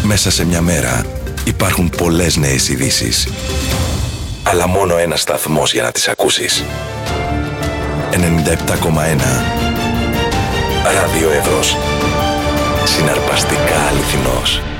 Μέσα σε μια μέρα υπάρχουν πολλές νέες ειδήσεις. Αλλά μόνο ένας σταθμός για να τις ακούσεις. 97,1 Ράδιο Εύρος. Συναρπαστικά αληθινός.